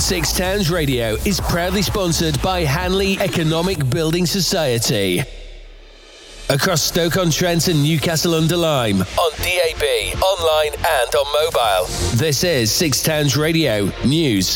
Six Towns Radio is proudly sponsored by Hanley Economic Building Society. Across Stoke-on-Trent and Newcastle-under-Lyme, on DAB, online and on mobile. This is Six Towns Radio News.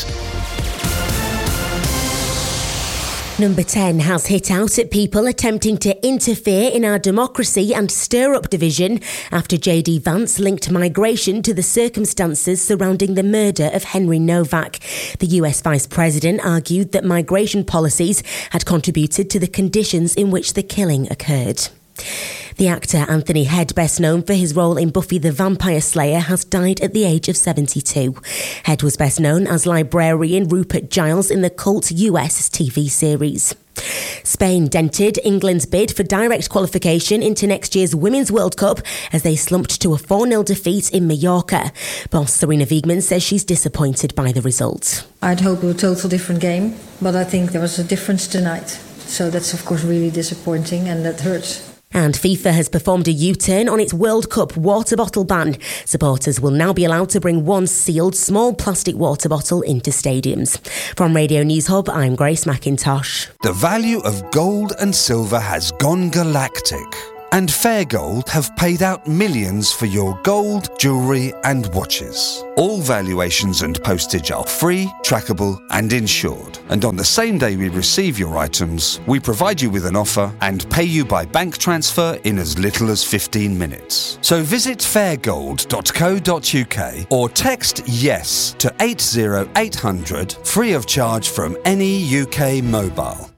Number 10 has hit out at people attempting to interfere in our democracy and stir up division after JD Vance linked migration to the circumstances surrounding the murder of Henry Novak. The US Vice President argued that migration policies had contributed to the conditions in which the killing occurred. The actor Anthony Head, best known for his role in Buffy the Vampire Slayer, has died at the age of 72. Head was best known as librarian Rupert Giles in the cult US TV series. Spain dented England's bid for direct qualification into next year's Women's World Cup as they slumped to a 4-0 defeat in Mallorca. Boss Serena Wiegmann says she's disappointed by the result. I'd hoped a total different game, but I think there was a difference tonight. So that's of course really disappointing and that hurts. And FIFA has performed a U-turn on its World Cup water bottle ban. Supporters will now be allowed to bring one sealed small plastic water bottle into stadiums. From Radio News Hub, I'm Grace McIntosh. The value of gold and silver has gone galactic. And Fair Gold have paid out millions for your gold, jewellery and watches. All valuations and postage are free, trackable and insured. And on the same day we receive your items, we provide you with an offer and pay you by bank transfer in as little as 15 minutes. So visit fairgold.co.uk or text YES to 80800 free of charge from any UK mobile.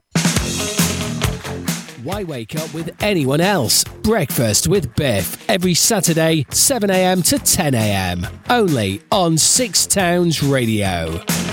Why wake up with anyone else? Breakfast with Biff every Saturday, 7 a.m. to 10 a.m. Only on Six Towns Radio.